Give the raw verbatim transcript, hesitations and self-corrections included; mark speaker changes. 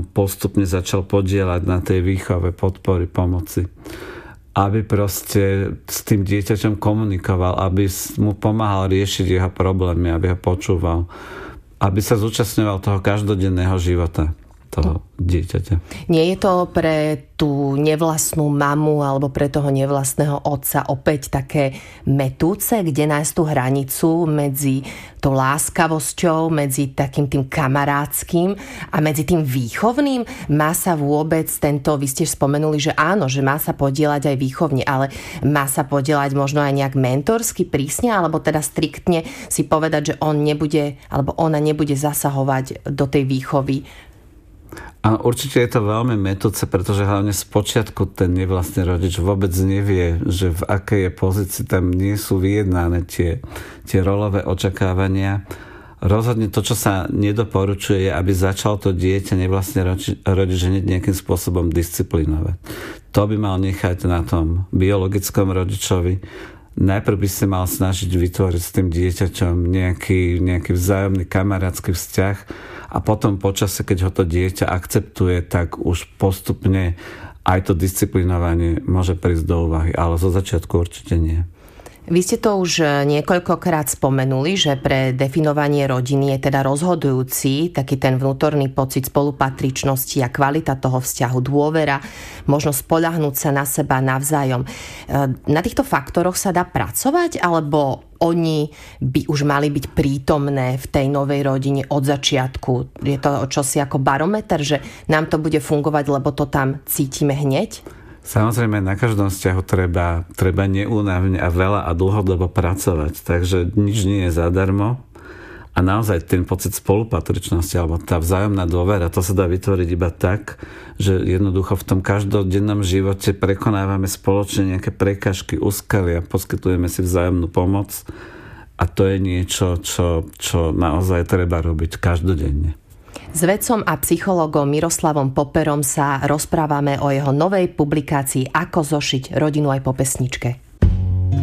Speaker 1: postupne začal podieľať na tej výchove, podpory, pomoci. Aby proste s tým dieťaťom komunikoval, aby mu pomáhal riešiť jeho problémy, aby ho počúval, aby sa zúčastňoval toho každodenného života toho dieťaťa.
Speaker 2: Nie je to pre tú nevlastnú mamu alebo pre toho nevlastného otca opäť také mätúce, kde nájsť tú hranicu medzi tou láskavosťou, medzi takým tým kamarátským a medzi tým výchovným? Má sa vôbec tento, vy ste spomenuli, že áno, že má sa podieľať aj výchovne, ale má sa podieľať možno aj nejak mentorsky, prísne, alebo teda striktne si povedať, že on nebude, alebo ona nebude zasahovať do tej výchovy?
Speaker 1: A určite je to veľmi mätúce, pretože hlavne z počiatku ten nevlastný rodič vôbec nevie, že v akej je pozícii, tam nie sú vyjednané tie, tie rolové očakávania. Rozhodne to, čo sa nedoporučuje, je, aby začal to dieťa nevlastný rodič, rodič nejakým spôsobom disciplinovať. To by mal nechať na tom biologickom rodičovi. Najprv by sa mal snažiť vytvoriť s tým dieťaťom nejaký, nejaký vzájomný kamarátsky vzťah a potom počase, keď ho to dieťa akceptuje, tak už postupne aj to disciplinovanie môže prísť do úvahy, ale zo začiatku určite nie.
Speaker 2: Vy ste to už niekoľkokrát spomenuli, že pre definovanie rodiny je teda rozhodujúci taký ten vnútorný pocit spolupatričnosti a kvalita toho vzťahu, dôvera, možno spoľahnúť sa na seba navzájom. Na týchto faktoroch sa dá pracovať, alebo oni by už mali byť prítomné v tej novej rodine od začiatku? Je to čosi ako barometer, že nám to bude fungovať, lebo to tam cítime hneď?
Speaker 1: Samozrejme, na každom vzťahu treba, treba neúnavne a veľa a dlhodobo pracovať, takže nič nie je zadarmo a naozaj ten pocit spolupatričnosti alebo tá vzájomná dôvera, to sa dá vytvoriť iba tak, že jednoducho v tom každodennom živote prekonávame spoločne nejaké prekažky, úskalia, poskytujeme si vzájomnú pomoc a to je niečo, čo, čo naozaj treba robiť každodenne.
Speaker 2: S vedcom a psychologom Miroslavom Poperom sa rozprávame o jeho novej publikácii Ako zošiť rodinu aj po pesničke.